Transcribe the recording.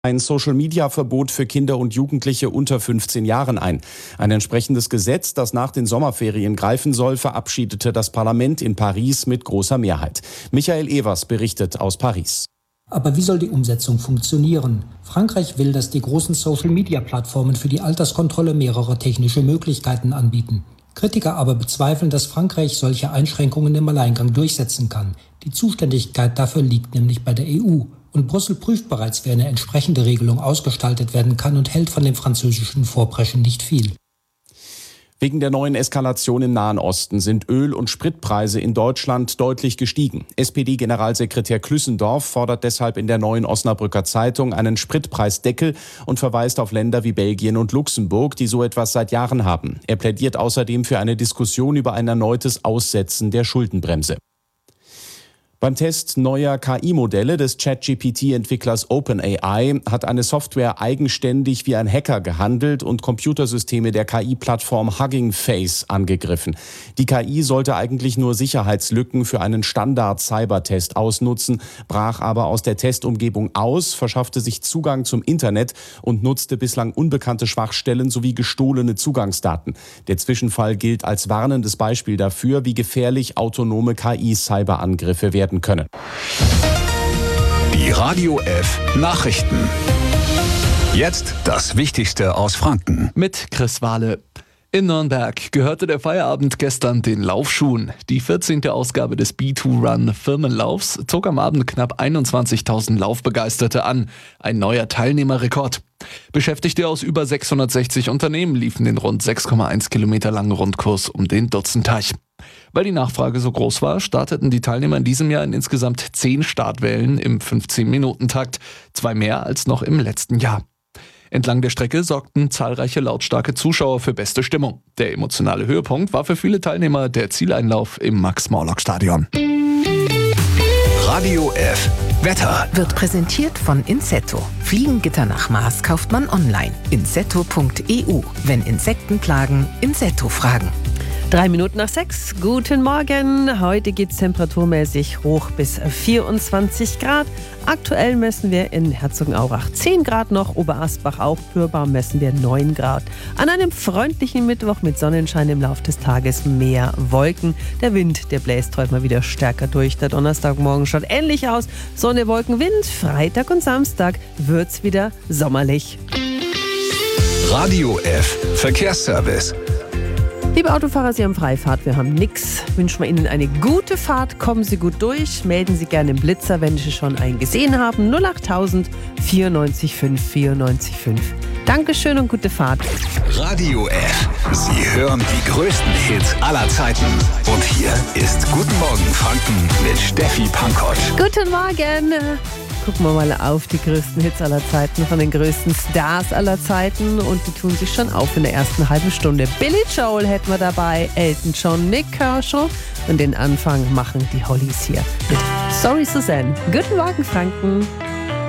ein Social-Media-Verbot für Kinder und Jugendliche unter 15 Jahren ein. Ein entsprechendes Gesetz, das nach den Sommerferien greifen soll, verabschiedete das Parlament in Paris mit großer Mehrheit. Michael Evers berichtet aus Paris. Aber wie soll die Umsetzung funktionieren? Frankreich will, dass die großen Social-Media-Plattformen für die Alterskontrolle mehrere technische Möglichkeiten anbieten. Kritiker aber bezweifeln, dass Frankreich solche Einschränkungen im Alleingang durchsetzen kann. Die Zuständigkeit dafür liegt nämlich bei der EU. Und Brüssel prüft bereits, wie eine entsprechende Regelung ausgestaltet werden kann und hält von dem französischen Vorpreschen nicht viel. Wegen der neuen Eskalation im Nahen Osten sind Öl- und Spritpreise in Deutschland deutlich gestiegen. SPD-Generalsekretär Klüssendorf fordert deshalb in der Neuen Osnabrücker Zeitung einen Spritpreisdeckel und verweist auf Länder wie Belgien und Luxemburg, die so etwas seit Jahren haben. Er plädiert außerdem für eine Diskussion über ein erneutes Aussetzen der Schuldenbremse. Beim Test neuer KI-Modelle des ChatGPT-Entwicklers OpenAI hat eine Software eigenständig wie ein Hacker gehandelt und Computersysteme der KI-Plattform Hugging Face angegriffen. Die KI sollte eigentlich nur Sicherheitslücken für einen Standard-Cybertest ausnutzen, brach aber aus der Testumgebung aus, verschaffte sich Zugang zum Internet und nutzte bislang unbekannte Schwachstellen sowie gestohlene Zugangsdaten. Der Zwischenfall gilt als warnendes Beispiel dafür, wie gefährlich autonome KI-Cyberangriffe werden können. Die Radio F Nachrichten. Jetzt das Wichtigste aus Franken. Mit Chris Wahle. In Nürnberg gehörte der Feierabend gestern den Laufschuhen. Die 14. Ausgabe des B2Run Firmenlaufs zog am Abend knapp 21.000 Laufbegeisterte an. Ein neuer Teilnehmerrekord. Beschäftigte aus über 660 Unternehmen liefen den rund 6,1 Kilometer langen Rundkurs um den Dutzenteich. Weil die Nachfrage so groß war, starteten die Teilnehmer in diesem Jahr in insgesamt 10 Startwellen im 15-Minuten-Takt, 2 mehr als noch im letzten Jahr. Entlang der Strecke sorgten zahlreiche lautstarke Zuschauer für beste Stimmung. Der emotionale Höhepunkt war für viele Teilnehmer der Zieleinlauf im Max-Morlock-Stadion. Radio F Wetter wird präsentiert von Insetto. Fliegengitter nach Maß kauft man online. Insetto.eu. Wenn Insekten plagen, Insetto fragen. 3 Minuten nach 6. Guten Morgen. Heute geht es temperaturmäßig hoch bis 24 Grad. Aktuell messen wir in Herzogenaurach 10 Grad noch, Oberasbach auch, Pyrbar messen wir 9 Grad. An einem freundlichen Mittwoch mit Sonnenschein im Laufe des Tages mehr Wolken. Der Wind, der bläst heute mal wieder stärker durch. Der Donnerstagmorgen schaut ähnlich aus. Sonne, Wolken, Wind. Freitag und Samstag wird's wieder sommerlich. Radio F Verkehrsservice. Liebe Autofahrer, Sie haben Freifahrt, wir haben nix. Wünschen wir Ihnen eine gute Fahrt, kommen Sie gut durch, melden Sie gerne im Blitzer, wenn Sie schon einen gesehen haben. 08000 94 5 94 5. Dankeschön und gute Fahrt. Radio F. Sie hören die größten Hits aller Zeiten. Und hier ist Guten Morgen Franken mit Steffi Pankott. Guten Morgen. Gucken wir mal auf die größten Hits aller Zeiten von den größten Stars aller Zeiten und die tun sich schon auf in der ersten halben Stunde. Billy Joel hätten wir dabei, Elton John, Nick Kershaw und den Anfang machen die Hollies hier mit Sorry Suzanne. Guten Morgen Franken.